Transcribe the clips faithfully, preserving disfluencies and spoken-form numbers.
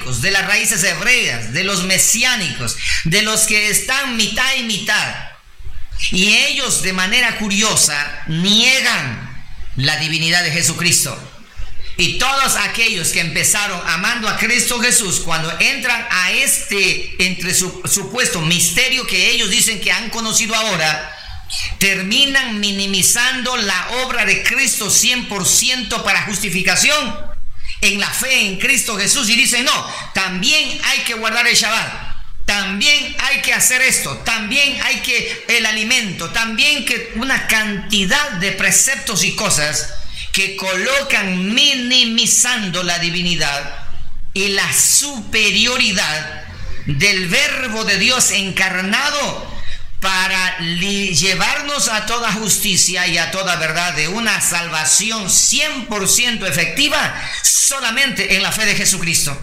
judaicos, de las raíces hebreas, de los mesiánicos, de los que están mitad y mitad. Y ellos de manera curiosa niegan la divinidad de Jesucristo. Y todos aquellos que empezaron amando a Cristo Jesús, cuando entran a este entre su, supuesto misterio que ellos dicen que han conocido ahora, terminan minimizando la obra de Cristo cien por ciento para justificación en la fe en Cristo Jesús, y dicen: no, también hay que guardar el Shabbat, también hay que hacer esto, también hay que el alimento, también que una cantidad de preceptos y cosas que colocan minimizando la divinidad y la superioridad del Verbo de Dios encarnado para llevarnos a toda justicia y a toda verdad de una salvación cien por ciento efectiva solamente en la fe de Jesucristo.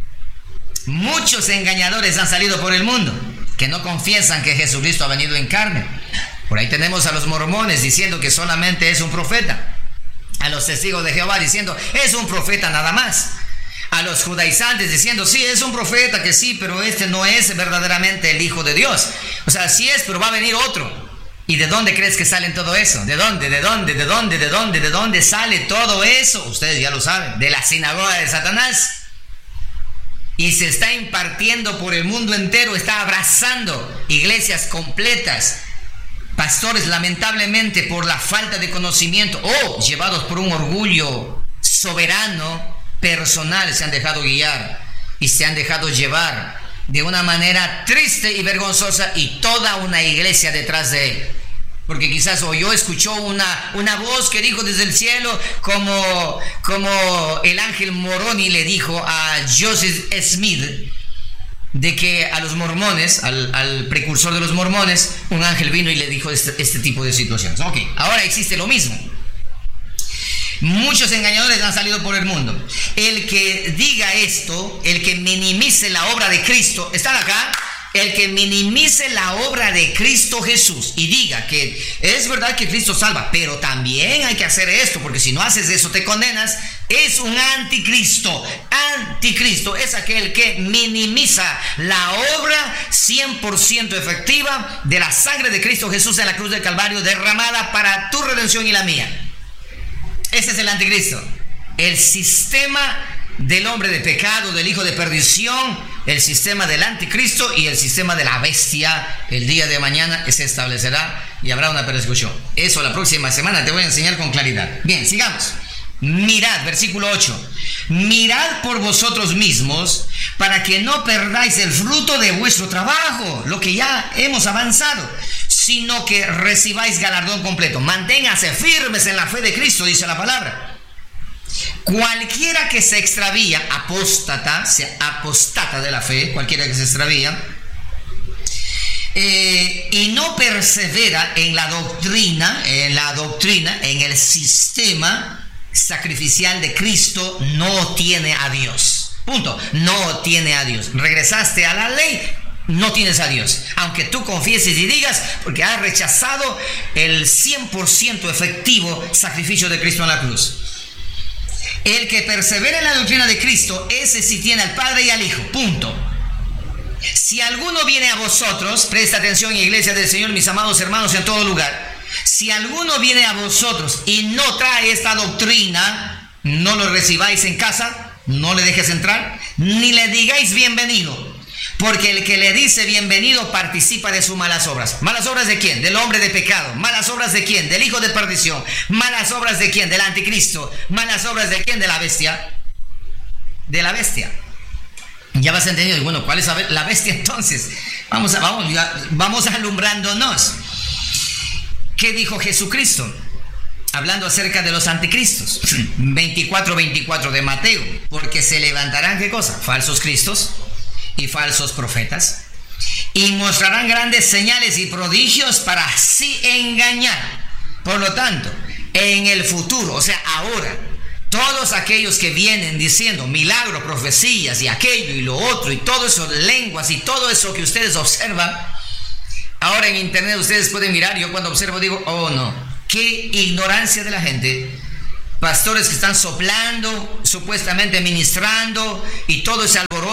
Muchos engañadores han salido por el mundo que no confiesan que Jesucristo ha venido en carne. Por ahí tenemos a los mormones diciendo que solamente es un profeta, a los testigos de Jehová diciendo es un profeta nada más, a los judaizantes diciendo sí, es un profeta, que sí, pero este no es verdaderamente el Hijo de Dios. O sea, sí es, pero va a venir otro. ¿Y de dónde crees que salen todo eso? ¿De dónde? ¿De dónde? ¿De dónde? ¿De dónde? ¿De dónde sale todo eso? Ustedes ya lo saben, de la sinagoga de Satanás. Y se está impartiendo por el mundo entero, está abrazando iglesias completas. Pastores, lamentablemente, por la falta de conocimiento o llevados por un orgullo soberano, personal, se han dejado guiar y se han dejado llevar de una manera triste y vergonzosa, y toda una iglesia detrás de él. Porque quizás oyó, escuchó una, una voz que dijo desde el cielo, como, como el ángel Moroni le dijo a Joseph Smith, de que a los mormones, al, al precursor de los mormones, un ángel vino y le dijo este, este tipo de situaciones. Ok, ahora existe lo mismo. Muchos engañadores han salido por el mundo. El que diga esto, el que minimice la obra de Cristo, ¿están acá? El que minimice la obra de Cristo Jesús y diga que es verdad que Cristo salva, pero también hay que hacer esto, porque si no haces eso te condenas, es un anticristo. Anticristo es aquel que minimiza la obra cien por ciento efectiva de la sangre de Cristo Jesús en la cruz del Calvario, derramada para tu redención y la mía. Ese es el anticristo, el sistema del hombre de pecado, del hijo de perdición, el sistema del anticristo y el sistema de la bestia. El día de mañana se establecerá y habrá una persecución. Eso la próxima semana te voy a enseñar con claridad. Bien, sigamos. Mirad, versículo ocho. Mirad por vosotros mismos para que no perdáis el fruto de vuestro trabajo, lo que ya hemos avanzado, sino que recibáis galardón completo. Manténganse firmes en la fe de Cristo, dice la palabra. Cualquiera que se extravía, apóstata, se apostata de la fe, cualquiera que se extravía, eh, y no persevera en la doctrina, en la doctrina, en el sistema sacrificial de Cristo, no tiene a Dios. Punto. No tiene a Dios. Regresaste a la ley, no tienes a Dios. Aunque tú confieses y digas, porque has rechazado el cien por ciento efectivo sacrificio de Cristo en la cruz. El que persevera en la doctrina de Cristo, ese sí tiene al Padre y al Hijo. Punto. Si alguno viene a vosotros, presta atención, iglesia del Señor, mis amados hermanos en todo lugar. Si alguno viene a vosotros y no trae esta doctrina, no lo recibáis en casa, no le dejes entrar, ni le digáis bienvenido. Porque el que le dice bienvenido participa de sus malas obras. ¿Malas obras de quién? Del hombre de pecado. ¿Malas obras de quién? Del hijo de perdición. ¿Malas obras de quién? Del anticristo. ¿Malas obras de quién? De la bestia. De la bestia. Ya vas entendiendo. Bueno, ¿cuál es la bestia entonces? Vamos, a, vamos, vamos alumbrándonos. ¿Qué dijo Jesucristo? Hablando acerca de los anticristos. veinticuatro veinticuatro de Mateo. Porque se levantarán, ¿qué cosa? Falsos cristos y falsos profetas, y mostrarán grandes señales y prodigios para así engañar. Por lo tanto, en el futuro, o sea, ahora, todos aquellos que vienen diciendo milagros, profecías y aquello y lo otro y todo eso, lenguas y todo eso que ustedes observan, ahora en internet ustedes pueden mirar. Yo cuando observo digo, oh no, qué ignorancia de la gente. Pastores que están soplando, supuestamente ministrando, y todo ese alboroto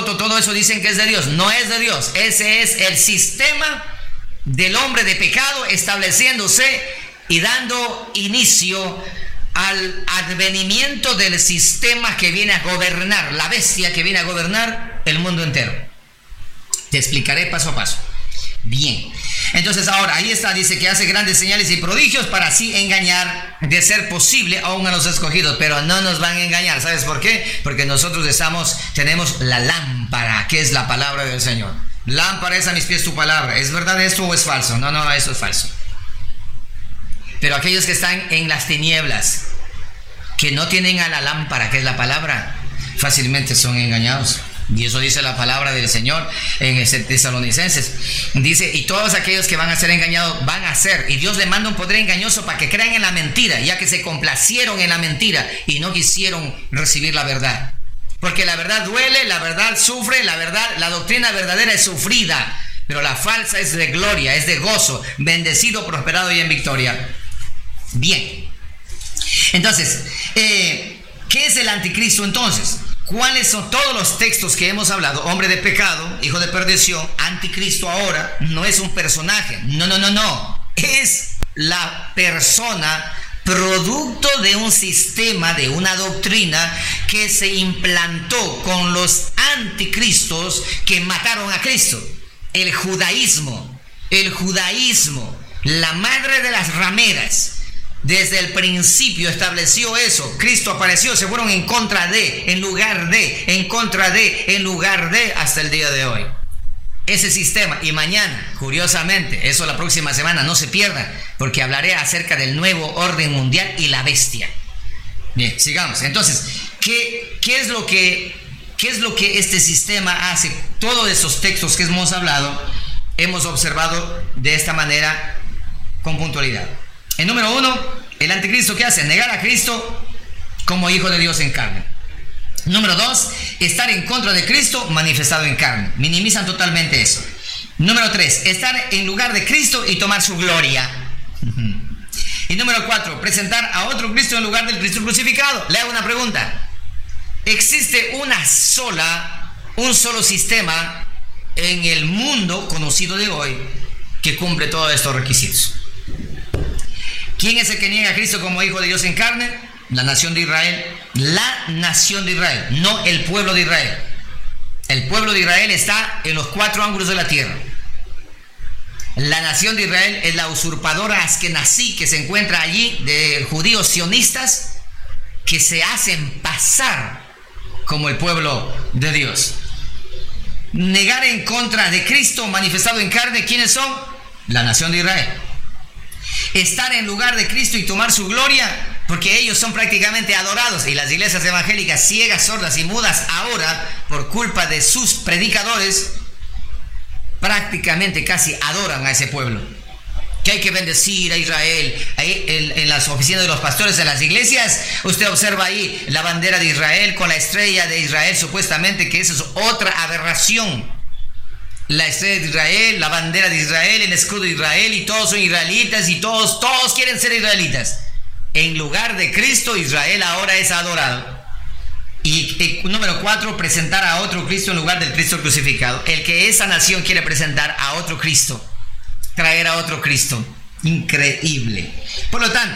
alboroto, todo eso dicen que es de Dios. No es de Dios. Ese es el sistema del hombre de pecado estableciéndose y dando inicio al advenimiento del sistema que viene a gobernar, la bestia que viene a gobernar el mundo entero. Te explicaré paso a paso. Bien, entonces ahora ahí está, dice que hace grandes señales y prodigios para así engañar, de ser posible, aún a los escogidos, pero no nos van a engañar. ¿Sabes por qué? Porque nosotros estamos, tenemos la lámpara, que es la palabra del Señor. Lámpara es a mis pies tu palabra. ¿Es verdad esto o es falso? No, no, esto es falso. Pero aquellos que están en las tinieblas, que no tienen a la lámpara, que es la palabra, fácilmente son engañados. Y eso dice la palabra del Señor en Tesalonicenses. Dice, y todos aquellos que van a ser engañados van a ser. Y Dios le manda un poder engañoso para que crean en la mentira, ya que se complacieron en la mentira y no quisieron recibir la verdad. Porque la verdad duele, la verdad sufre, la verdad, la doctrina verdadera es sufrida. Pero la falsa es de gloria, es de gozo, bendecido, prosperado y en victoria. Bien. Entonces, eh, ¿qué es el anticristo entonces? ¿Cuáles son todos los textos que hemos hablado? Hombre de pecado, hijo de perdición, anticristo ahora, no es un personaje, no, no, no, no, es la persona producto de un sistema, de una doctrina que se implantó con los anticristos que mataron a Cristo. El judaísmo, el judaísmo, la madre de las rameras. Desde el principio estableció eso. Cristo apareció, se fueron en contra de, en lugar de, en contra de, en lugar de, hasta el día de hoy. Ese sistema. Y mañana, curiosamente, eso la próxima semana, no se pierdan, porque hablaré acerca del nuevo orden mundial y la bestia. Bien, sigamos. Entonces, ¿qué, qué es lo que, qué es lo que este sistema hace? Todos esos textos que hemos hablado, hemos observado de esta manera con puntualidad. El número uno, el anticristo, ¿qué hace? Negar a Cristo como hijo de Dios en carne. Número dos, estar en contra de Cristo manifestado en carne. Minimizan totalmente eso. Número tres, estar en lugar de Cristo y tomar su gloria. Y número cuatro, presentar a otro Cristo en lugar del Cristo crucificado. Le hago una pregunta. ¿Existe una sola, un solo sistema en el mundo conocido de hoy que cumple todos estos requisitos? ¿Quién es el que niega a Cristo como hijo de Dios en carne? La nación de Israel. La nación de Israel, no el pueblo de Israel. El pueblo de Israel está en los cuatro ángulos de la tierra. La nación de Israel es la usurpadora askenazí que se encuentra allí, de judíos sionistas que se hacen pasar como el pueblo de Dios. Negar en contra de Cristo manifestado en carne, ¿quiénes son? La nación de Israel. Estar en lugar de Cristo y tomar su gloria, porque ellos son prácticamente adorados, y las iglesias evangélicas ciegas, sordas y mudas ahora, por culpa de sus predicadores, prácticamente casi adoran a ese pueblo. Que hay que bendecir a Israel. Ahí en, en las oficinas de los pastores en las iglesias, usted observa ahí la bandera de Israel con la estrella de Israel, supuestamente, que esa es otra aberración. La estrella de Israel, la bandera de Israel, el escudo de Israel, y todos son israelitas, y todos, todos quieren ser israelitas. En lugar de Cristo, Israel ahora es adorado. Y, y número cuatro, presentar a otro Cristo en lugar del Cristo crucificado. El que esa nación quiere presentar a otro Cristo, traer a otro Cristo. Increíble. Por lo tanto,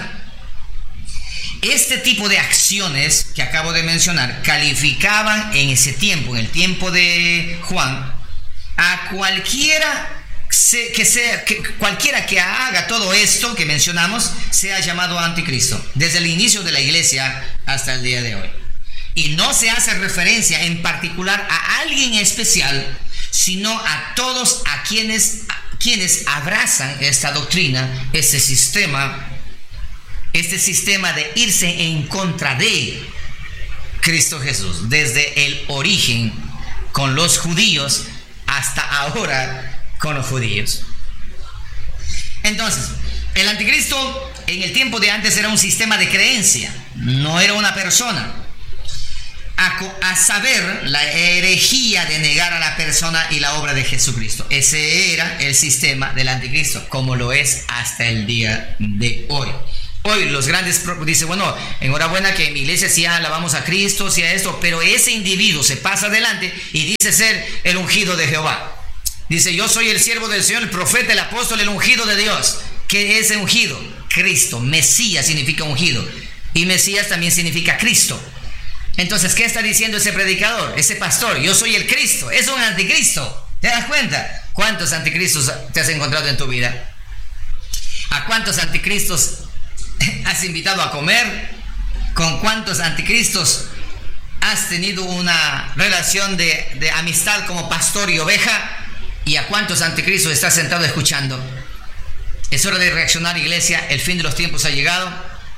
este tipo de acciones que acabo de mencionar calificaban en ese tiempo, en el tiempo de Juan, a cualquiera que sea, que cualquiera que haga todo esto que mencionamos sea llamado anticristo, desde el inicio de la iglesia hasta el día de hoy. Y no se hace referencia en particular a alguien especial, sino a todos a quienes, a quienes abrazan esta doctrina, este sistema, este sistema de irse en contra de Cristo Jesús, desde el origen con los judíos hasta ahora con los judíos. Entonces, el anticristo en el tiempo de antes era un sistema de creencia, no era una persona. A, a saber, la herejía de negar a la persona y la obra de Jesucristo. Ese era el sistema del anticristo, como lo es hasta el día de hoy. Hoy los grandes dicen, bueno, enhorabuena que en mi iglesia sí alabamos a Cristo, sí a esto, pero ese individuo se pasa adelante y dice ser el ungido de Jehová. Dice, yo soy el siervo del Señor, el profeta, el apóstol, el ungido de Dios. ¿Qué es ungido? Cristo. Mesías significa ungido. Y Mesías también significa Cristo. Entonces, ¿qué está diciendo ese predicador, ese pastor? Yo soy el Cristo. Es un anticristo. ¿Te das cuenta? ¿Cuántos anticristos te has encontrado en tu vida? ¿A cuántos anticristos has invitado a comer? ¿Con cuántos anticristos has tenido una relación de, de amistad como pastor y oveja? ¿Y a cuántos anticristos estás sentado escuchando? Es hora de reaccionar, iglesia. El fin de los tiempos ha llegado.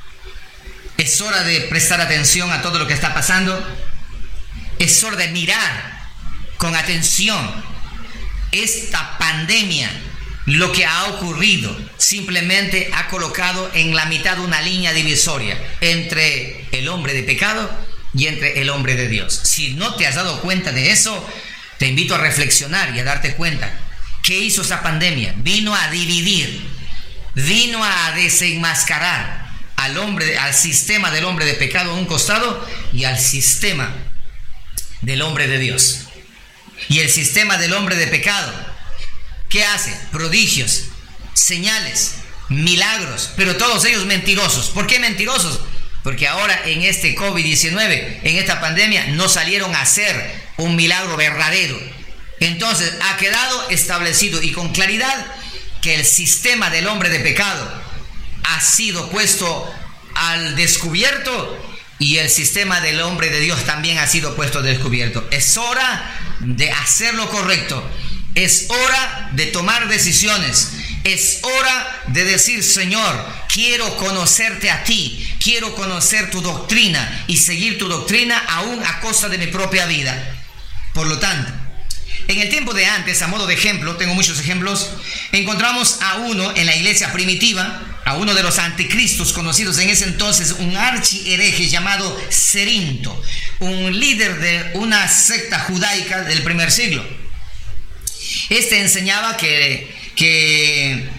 Es hora de prestar atención a todo lo que está pasando. Es hora de mirar con atención esta pandemia. Lo que ha ocurrido simplemente ha colocado en la mitad una línea divisoria entre el hombre de pecado y entre el hombre de Dios. Si no te has dado cuenta de eso, te invito a reflexionar y a darte cuenta. ¿Qué hizo esta pandemia? Vino a dividir, vino a desenmascarar al hombre, al sistema del hombre de pecado a un costado y al sistema del hombre de Dios. Y el sistema del hombre de pecado, ¿qué hace? Prodigios, señales, milagros, pero todos ellos mentirosos. ¿Por qué mentirosos? Porque ahora en este COVID diecinueve, en esta pandemia, no salieron a hacer un milagro verdadero. Entonces ha quedado establecido y con claridad que el sistema del hombre de pecado ha sido puesto al descubierto y el sistema del hombre de Dios también ha sido puesto al descubierto. Es hora de hacer lo correcto. Es hora de tomar decisiones. Es hora de decir, Señor, quiero conocerte a ti. Quiero conocer tu doctrina y seguir tu doctrina aún a costa de mi propia vida. Por lo tanto, en el tiempo de antes, a modo de ejemplo, tengo muchos ejemplos, encontramos a uno en la iglesia primitiva, a uno de los anticristos conocidos en ese entonces, un archihereje llamado Cerinto, un líder de una secta judaica del primer siglo. Este enseñaba que, que,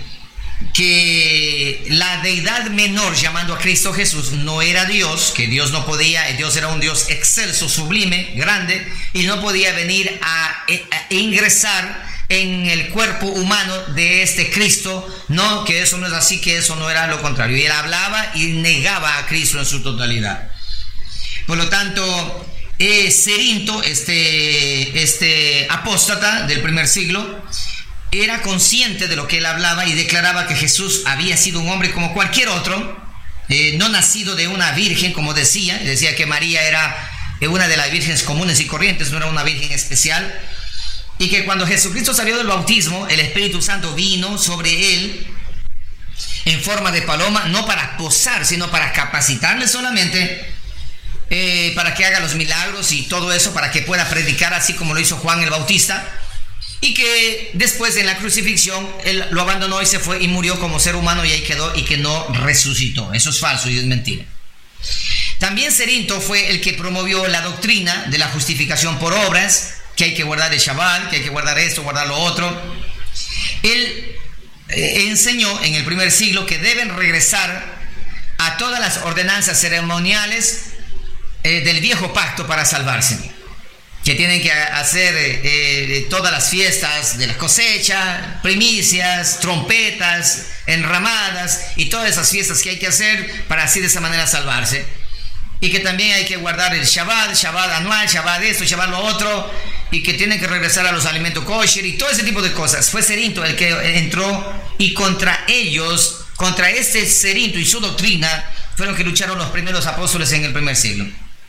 que la deidad menor, llamando a Cristo Jesús, no era Dios, que Dios no podía, Dios era un Dios excelso, sublime, grande, y no podía venir a, a ingresar en el cuerpo humano de este Cristo. No, que eso no es así, que eso no era lo contrario. Y él hablaba y negaba a Cristo en su totalidad. Por lo tanto, Eh, Cerinto, este, este apóstata del primer siglo, era consciente de lo que él hablaba y declaraba que Jesús había sido un hombre como cualquier otro, eh, no nacido de una virgen, como decía. Decía que María era una de las vírgenes comunes y corrientes, no era una virgen especial, y que cuando Jesucristo salió del bautismo, el Espíritu Santo vino sobre él en forma de paloma, no para posar, sino para capacitarle solamente, Eh, para que haga los milagros y todo eso, para que pueda predicar así como lo hizo Juan el Bautista, y que después en la crucifixión él lo abandonó y se fue y murió como ser humano y ahí quedó, y que no resucitó. Eso es falso y es mentira. También Cerinto fue el que promovió la doctrina de la justificación por obras, que hay que guardar el Shabbat, que hay que guardar esto, guardar lo otro. Él eh, enseñó en el primer siglo que deben regresar a todas las ordenanzas ceremoniales Eh, del viejo pacto para salvarse, que tienen que hacer eh, eh, todas las fiestas de la cosecha, primicias, trompetas, enramadas y todas esas fiestas que hay que hacer para así de esa manera salvarse, y que también hay que guardar el Shabbat, Shabbat anual, Shabbat esto, Shabbat lo otro, y que tienen que regresar a los alimentos kosher y todo ese tipo de cosas. Fue Cerinto el que entró, y contra ellos, contra este Cerinto y su doctrina, fueron que lucharon los primeros apóstoles en el primer siglo.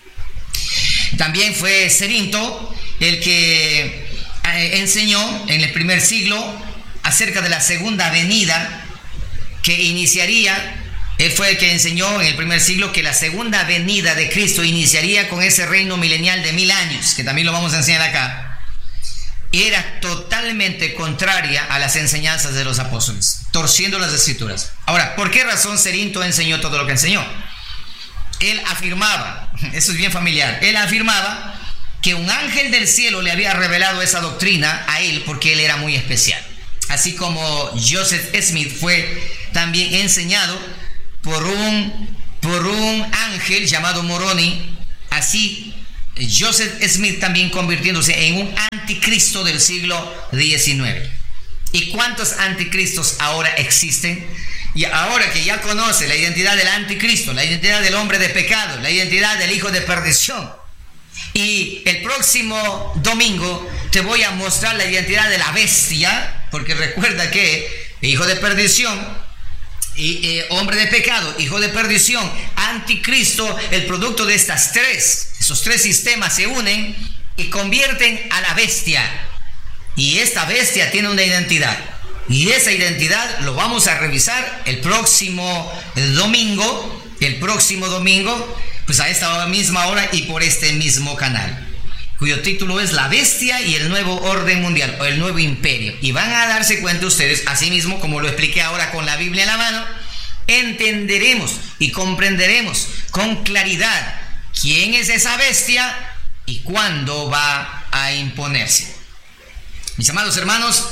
También fue Cerinto el que eh, enseñó en el primer siglo acerca de la segunda venida que iniciaría. Él fue el que enseñó en el primer siglo que la segunda venida de Cristo iniciaría con ese reino milenial de mil años, que también lo vamos a enseñar acá. Era totalmente contraria a las enseñanzas de los apóstoles, torciendo las escrituras. Ahora, ¿por qué razón Cerinto enseñó todo lo que enseñó? Él afirmaba, eso es bien familiar, él afirmaba que un ángel del cielo le había revelado esa doctrina a él porque él era muy especial. Así como Joseph Smith fue también enseñado por un, por un ángel llamado Moroni. Así Joseph Smith también convirtiéndose en un anticristo del siglo diecinueve. ¿Y cuántos anticristos ahora existen? Y ahora que ya conoce la identidad del anticristo, la identidad del hombre de pecado, la identidad del hijo de perdición, y el próximo domingo te voy a mostrar la identidad de la bestia, porque recuerda que hijo de perdición, y, eh, hombre de pecado, hijo de perdición, anticristo, el producto de estas tres, esos tres sistemas se unen y convierten a la bestia. Y esta bestia tiene una identidad. Y esa identidad lo vamos a revisar el próximo el domingo, el próximo domingo, pues a esta misma hora y por este mismo canal, cuyo título es La Bestia y el Nuevo Orden Mundial, o el Nuevo Imperio. Y van a darse cuenta ustedes, así mismo como lo expliqué ahora con la Biblia en la mano, entenderemos y comprenderemos con claridad quién es esa bestia y cuándo va a imponerse. Mis amados hermanos,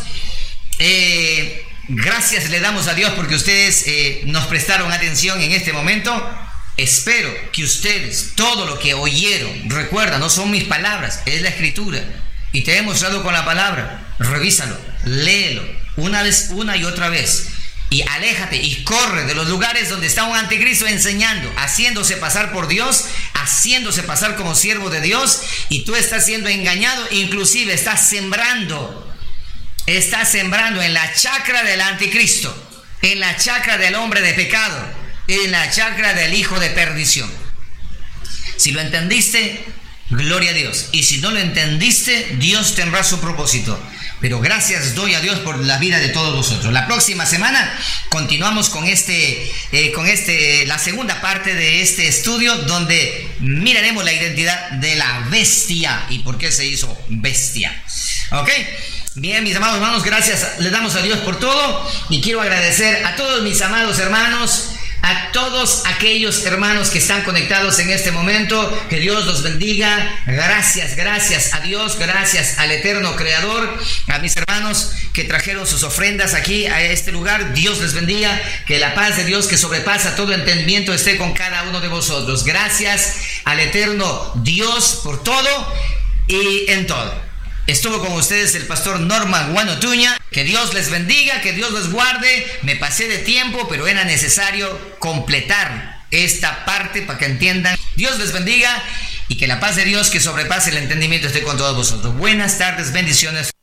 eh, gracias le damos a Dios porque ustedes eh, nos prestaron atención en este momento. Espero que ustedes, todo lo que oyeron, recuerda, no son mis palabras, es la Escritura. Y te he mostrado con la palabra, revísalo, léelo, una vez, una y otra vez. Y aléjate y corre de los lugares donde está un anticristo enseñando, haciéndose pasar por Dios, haciéndose pasar como siervo de Dios, y tú estás siendo engañado, inclusive estás sembrando, estás sembrando en la chacra del anticristo, en la chacra del hombre de pecado, en la chacra del hijo de perdición. Si lo entendiste, gloria a Dios. Y si no lo entendiste, Dios tendrá su propósito. Pero gracias doy a Dios por la vida de todos vosotros. La próxima semana continuamos con este, eh, con este, la segunda parte de este estudio, donde miraremos la identidad de la bestia y por qué se hizo bestia. ¿Ok? Bien, mis amados hermanos, gracias le damos a Dios por todo. Y quiero agradecer a todos mis amados hermanos, a todos aquellos hermanos que están conectados en este momento. Que Dios los bendiga. Gracias, gracias a Dios, gracias al eterno Creador. A mis hermanos que trajeron sus ofrendas aquí a este lugar, Dios les bendiga. Que la paz de Dios, que sobrepasa todo entendimiento, esté con cada uno de vosotros. Gracias al eterno Dios por todo y en todo. Estuvo con ustedes el pastor Norman Guanotuña. Que Dios les bendiga, que Dios les guarde. Me pasé de tiempo, pero era necesario completar esta parte para que entiendan. Dios les bendiga y que la paz de Dios, que sobrepase el entendimiento, esté con todos vosotros. Buenas tardes, bendiciones.